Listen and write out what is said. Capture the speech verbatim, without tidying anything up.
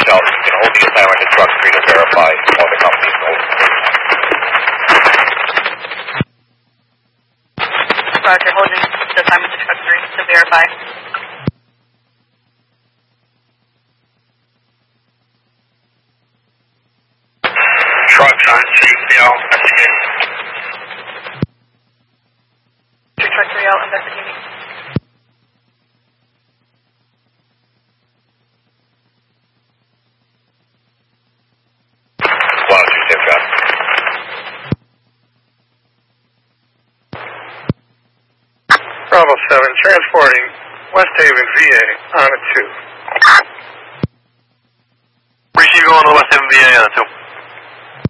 yourself, you know, holding assignment to truck three to verify all the company's notes. Roger, holding the assignment to truck three to verify. Truck on C P L, investigating. Truck three L, investigating. one oh two, safe job. Bravo seven, transporting West Haven V A on a two. Receive going to West Haven V A on a two.